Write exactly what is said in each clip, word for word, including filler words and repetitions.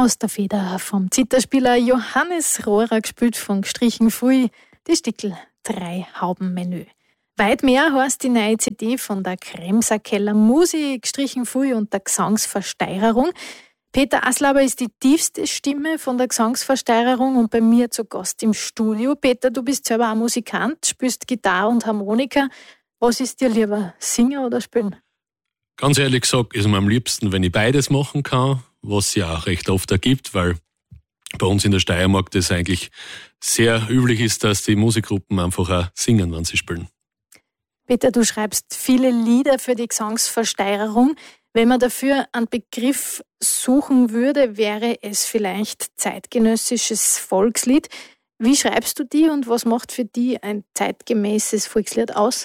Aus der Feder vom Zitherspieler Johannes Rohrer, gespielt von Gestrichen Fui, die Stickel drei Haubenmenü. Weit mehr heißt die neue C D von der Kremser Keller Musik, Gestrichen Fui und der Gesangsversteigerung. Peter Aslauber ist die tiefste Stimme von der Gesangsversteigerung und bei mir zu Gast im Studio. Peter, du bist selber auch Musikant, spielst Gitarre und Harmonika. Was ist dir lieber, singen oder spielen? Ganz ehrlich gesagt ist mir am liebsten, wenn ich beides machen kann, was es ja auch recht oft ergibt, weil bei uns in der Steiermark das eigentlich sehr üblich ist, dass die Musikgruppen einfach auch singen, wenn sie spielen. Peter, du schreibst viele Lieder für die Gesangsversteigerung. Wenn man dafür einen Begriff suchen würde, wäre es vielleicht zeitgenössisches Volkslied. Wie schreibst du die und was macht für die ein zeitgemäßes Volkslied aus?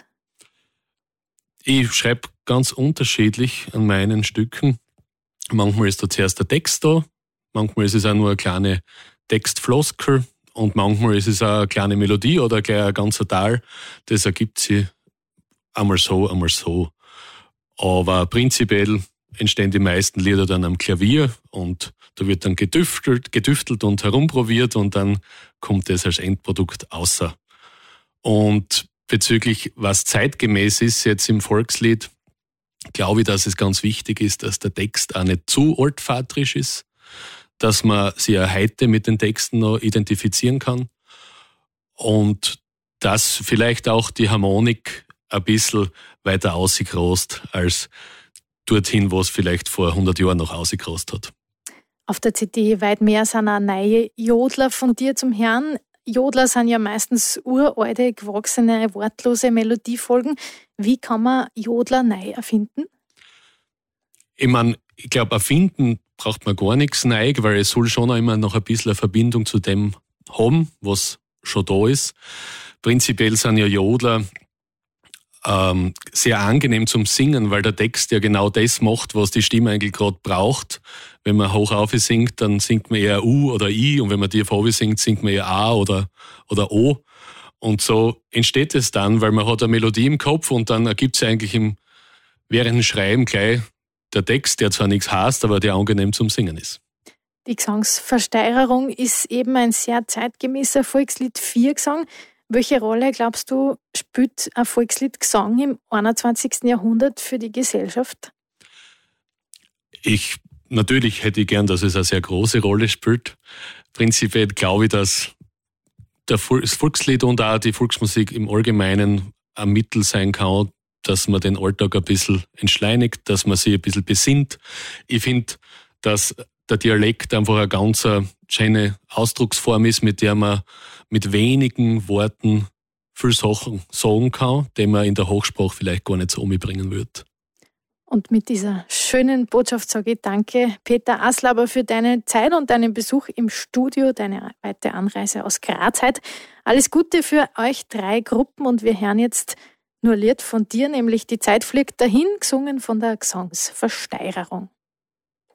Ich schreibe ganz unterschiedlich an meinen Stücken. Manchmal ist da zuerst der Text da, manchmal ist es auch nur eine kleine Textfloskel und manchmal ist es auch eine kleine Melodie oder gleich ein ganzer Teil. Das ergibt sich einmal so, einmal so. Aber prinzipiell entstehen die meisten Lieder dann am Klavier und da wird dann gedüftelt, gedüftelt und herumprobiert und dann kommt das als Endprodukt außer. Und bezüglich was zeitgemäß ist jetzt im Volkslied, glaube ich, dass es ganz wichtig ist, dass der Text auch nicht zu altvaterisch ist, dass man sich auch heute mit den Texten noch identifizieren kann und dass vielleicht auch die Harmonik ein bisschen weiter ausgerost als dorthin, wo es vielleicht vor hundert Jahren noch ausgerost hat. Auf der C D weit mehr sind auch neue Jodler von dir zum Hören. Jodler sind ja meistens uralte, gewachsene, wortlose Melodiefolgen. Wie kann man Jodler neu erfinden? Ich meine, ich glaube, erfinden braucht man gar nichts neu, weil es soll schon auch immer noch ein bisschen eine Verbindung zu dem haben, was schon da ist. Prinzipiell sind ja Jodler ähm, sehr angenehm zum Singen, weil der Text ja genau das macht, was die Stimme eigentlich gerade braucht. Wenn man hoch auf singt, dann singt man eher U oder I und wenn man tief auf singt, singt man eher A oder, oder O. Und so entsteht es dann, weil man hat eine Melodie im Kopf und dann ergibt es eigentlich im, während dem Schreiben gleich der Text, der zwar nichts heißt, aber der angenehm zum Singen ist. Die Gesangsversteigerung ist eben ein sehr zeitgemäßer Volkslied-Viergesang. Welche Rolle, glaubst du, spielt ein Volksliedgesang im einundzwanzigsten Jahrhundert für die Gesellschaft? Ich, natürlich hätte ich gern, dass es eine sehr große Rolle spielt. Prinzipiell glaube ich, dass der Vol- das Volkslied und auch die Volksmusik im Allgemeinen ein Mittel sein kann, dass man den Alltag ein bisschen entschleunigt, dass man sich ein bisschen besinnt. Ich finde, dass der Dialekt einfach eine ganz schöne Ausdrucksform ist, mit der man mit wenigen Worten viel Sachen sagen kann, die man in der Hochsprache vielleicht gar nicht so umbringen würde. Und mit dieser schönen Botschaft sage ich danke, Peter Aslauber, für deine Zeit und deinen Besuch im Studio, deine weite Anreise aus Graz heute. Alles Gute für euch drei Gruppen und wir hören jetzt nur ein Lied von dir, nämlich Die Zeit fliegt dahin, gesungen von der Gesangsversteigerung.